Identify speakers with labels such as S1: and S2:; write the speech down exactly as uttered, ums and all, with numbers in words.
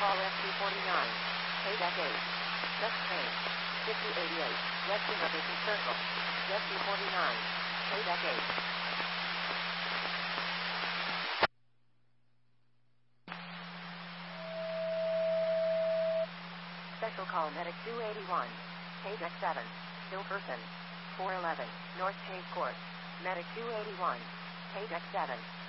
S1: call S P forty-nine. Pay deck eight. Just change. fifty eighty-eight. Rescue Navigation Circle. Rescue forty-nine. Pay deck eight. Special call Medic two eighty-one. Pay deck seven. Still person. four eleven. North Chase Court. Medic two eighty-one. Pay deck seven.